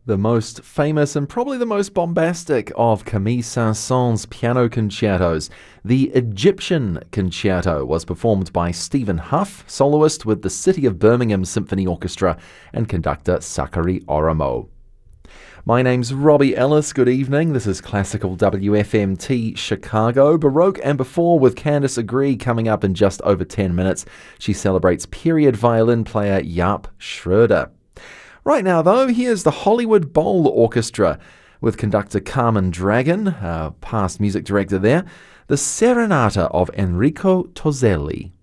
The most famous and probably the most bombastic of Camille Saint-Saëns' piano concertos, the Egyptian Concerto, was performed by Stephen Huff, soloist with the City of Birmingham Symphony Orchestra and conductor Sakari Oromo. My name's Robbie Ellis. Good evening. This is Classical WFMT Chicago. Baroque and Before with Candice Agree coming up in just over 10 minutes. She celebrates period violin player Jaap Schroeder. Right now, though, here's the Hollywood Bowl Orchestra with conductor Carmen Dragon, past music director there, the Serenata of Enrico Toselli.